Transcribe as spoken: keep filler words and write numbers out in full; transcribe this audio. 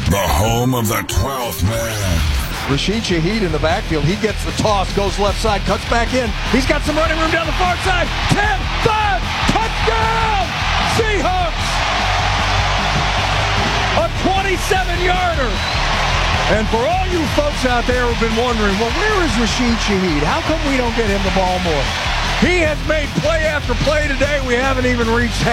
The home of the twelfth man. Rashid Shaheed in the backfield. He gets the toss, goes left side, cuts back in. He's got some running room down the far side. ten, five, touchdown! Seahawks! A twenty-seven yarder. And for all you folks out there who've been wondering, well, where is Rashid Shaheed? How come we don't get him the ball more? He has made play after play today. We haven't even reached